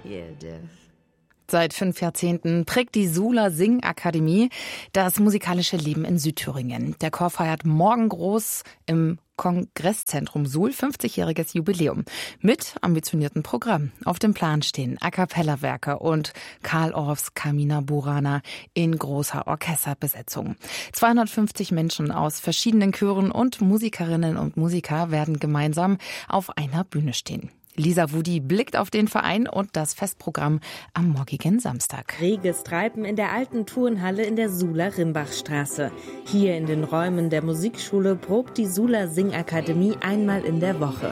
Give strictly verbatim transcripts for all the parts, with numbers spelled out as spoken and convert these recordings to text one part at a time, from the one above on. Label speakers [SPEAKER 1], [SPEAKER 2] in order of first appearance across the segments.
[SPEAKER 1] Seit fünf Jahrzehnten prägt die Suhler Singakademie das musikalische Leben in Südthüringen. Der Chor feiert morgen groß im Kongresszentrum Suhl fünfzigjähriges Jubiläum mit ambitioniertem Programm. Auf dem Plan stehen A-cappella-Werke und Carl Orffs Carmina Burana in großer Orchesterbesetzung. zweihundertfünfzig Menschen aus verschiedenen Chören und Musikerinnen und Musiker werden gemeinsam auf einer Bühne stehen. Lisa Wudi blickt auf den Verein und das Festprogramm am morgigen Samstag.
[SPEAKER 2] Reges Treiben in der alten Turnhalle in der Suhler Rimbachstraße. Hier in den Räumen der Musikschule probt die Suhler Singakademie einmal in der Woche.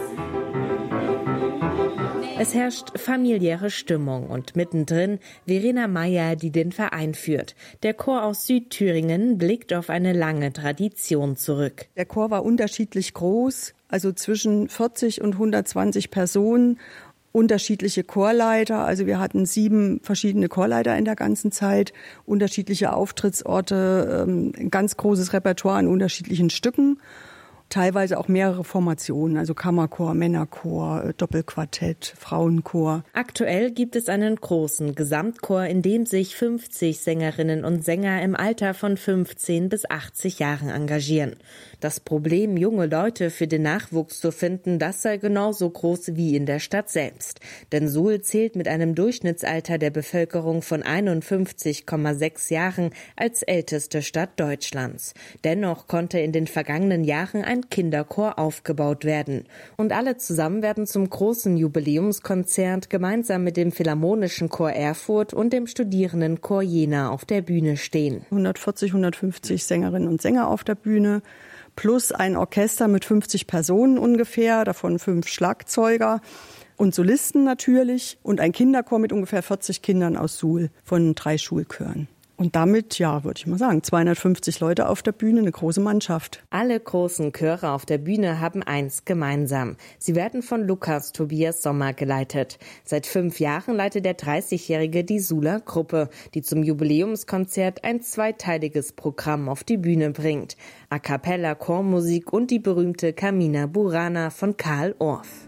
[SPEAKER 2] Es herrscht familiäre Stimmung und mittendrin Verena Meyer, die den Verein führt. Der Chor aus Südthüringen blickt auf eine lange Tradition zurück.
[SPEAKER 3] Der Chor war unterschiedlich groß, also zwischen vierzig und hundertzwanzig Personen, unterschiedliche Chorleiter. Also wir hatten sieben verschiedene Chorleiter in der ganzen Zeit, unterschiedliche Auftrittsorte, ein ganz großes Repertoire an unterschiedlichen Stücken. Teilweise auch mehrere Formationen, also Kammerchor, Männerchor, Doppelquartett, Frauenchor.
[SPEAKER 2] Aktuell gibt es einen großen Gesamtchor, in dem sich fünfzig Sängerinnen und Sänger im Alter von fünfzehn bis achtzig Jahren engagieren. Das Problem, junge Leute für den Nachwuchs zu finden, das sei genauso groß wie in der Stadt selbst. Denn Suhl zählt mit einem Durchschnittsalter der Bevölkerung von einundfünfzig Komma sechs Jahren als älteste Stadt Deutschlands. Dennoch konnte in den vergangenen Jahren ein Kinderchor aufgebaut werden. Und alle zusammen werden zum großen Jubiläumskonzert gemeinsam mit dem Philharmonischen Chor Erfurt und dem Studierendenchor Jena auf der Bühne stehen.
[SPEAKER 3] hundertvierzig, hundertfünfzig Sängerinnen und Sänger auf der Bühne, plus ein Orchester mit fünfzig Personen ungefähr, davon fünf Schlagzeuger und Solisten natürlich und ein Kinderchor mit ungefähr vierzig Kindern aus Suhl von drei Schulchören. Und damit, ja, würde ich mal sagen, zweihundertfünfzig Leute auf der Bühne, eine große Mannschaft.
[SPEAKER 2] Alle großen Chöre auf der Bühne haben eins gemeinsam. Sie werden von Lukas Tobias Sommer geleitet. Seit fünf Jahren leitet der dreißigjährige die Suhler Gruppe, die zum Jubiläumskonzert ein zweiteiliges Programm auf die Bühne bringt. A cappella, Chormusik und die berühmte Carmina Burana von Carl Orff.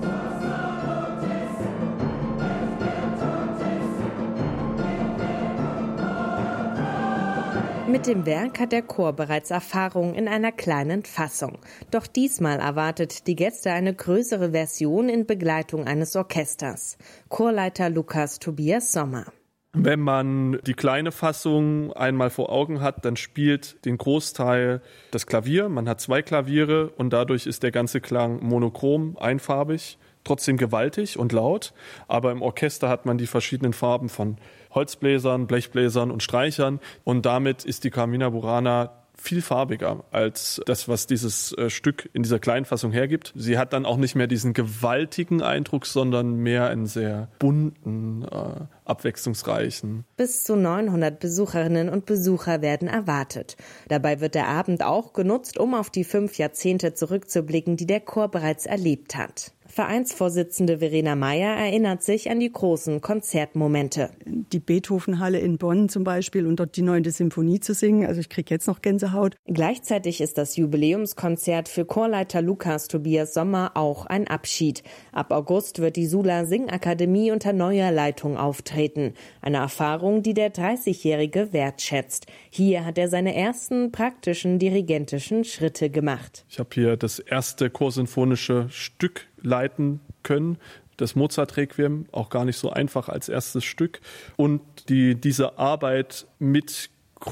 [SPEAKER 2] Mit dem Werk hat der Chor bereits Erfahrung in einer kleinen Fassung. Doch diesmal erwartet die Gäste eine größere Version in Begleitung eines Orchesters. Chorleiter Lukas Tobias Sommer.
[SPEAKER 4] Wenn man die kleine Fassung einmal vor Augen hat, dann spielt den Großteil das Klavier. Man hat zwei Klaviere und dadurch ist der ganze Klang monochrom, einfarbig. Trotzdem gewaltig und laut, aber im Orchester hat man die verschiedenen Farben von Holzbläsern, Blechbläsern und Streichern und damit ist die Carmina Burana viel farbiger als das, was dieses äh, Stück in dieser kleinen Fassung hergibt. Sie hat dann auch nicht mehr diesen gewaltigen Eindruck, sondern mehr einen sehr bunten, äh, abwechslungsreichen.
[SPEAKER 2] Bis zu neunhundert Besucherinnen und Besucher werden erwartet. Dabei wird der Abend auch genutzt, um auf die fünf Jahrzehnte zurückzublicken, die der Chor bereits erlebt hat. Vereinsvorsitzende Verena Meyer erinnert sich an die großen Konzertmomente.
[SPEAKER 3] Die Beethovenhalle in Bonn zum Beispiel und dort die neunte Symphonie zu singen, also ich kriege jetzt noch Gänsehaut.
[SPEAKER 2] Gleichzeitig ist das Jubiläumskonzert für Chorleiter Lukas Tobias Sommer auch ein Abschied. Ab August wird die Suhler Singakademie unter neuer Leitung auftreten. Eine Erfahrung, die der dreißigjährige wertschätzt. Hier hat er seine ersten praktischen dirigentischen Schritte gemacht.
[SPEAKER 4] Ich habe hier das erste chorsinfonische Stück leiten können, das Mozart-Requiem, auch gar nicht so einfach als erstes Stück. Und die, diese Arbeit mit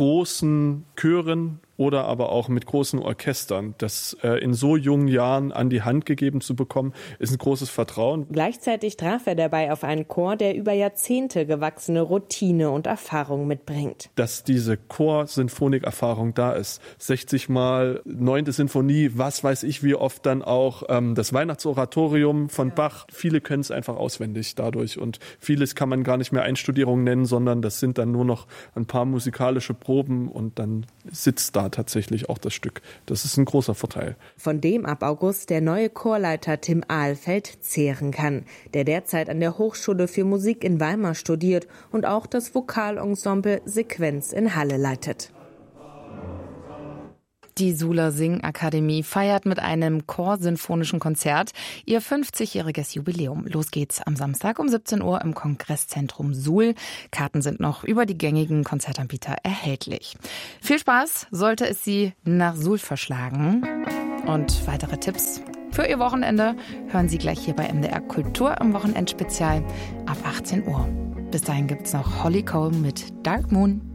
[SPEAKER 4] großen Chören oder aber auch mit großen Orchestern. Das äh, in so jungen Jahren an die Hand gegeben zu bekommen, ist ein großes Vertrauen.
[SPEAKER 2] Gleichzeitig traf er dabei auf einen Chor, der über Jahrzehnte gewachsene Routine und Erfahrung mitbringt.
[SPEAKER 4] Dass diese Chor-Sinfonik-Erfahrung da ist. sechzig Mal neunte Sinfonie, was weiß ich, wie oft dann auch ähm, das Weihnachtsoratorium von Bach. Viele können es einfach auswendig dadurch und vieles kann man gar nicht mehr Einstudierung nennen, sondern das sind dann nur noch ein paar musikalische Proben und dann sitzt da tatsächlich auch das Stück. Das ist ein großer Vorteil.
[SPEAKER 2] Von dem ab August der neue Chorleiter Tim Ahlfeld zehren kann, der derzeit an der Hochschule für Musik in Weimar studiert und auch das Vokalensemble Sequenz in Halle leitet.
[SPEAKER 1] Die Suhler Singakademie feiert mit einem Chorsinfonischen Konzert ihr fünfzigjähriges Jubiläum. Los geht's am Samstag um siebzehn Uhr im Kongresszentrum Suhl. Karten sind noch über die gängigen Konzertanbieter erhältlich. Viel Spaß, sollte es Sie nach Suhl verschlagen. Und weitere Tipps für Ihr Wochenende hören Sie gleich hier bei M D R Kultur im Wochenendspezial ab achtzehn Uhr. Bis dahin gibt's noch Holly Cole mit Dark Moon.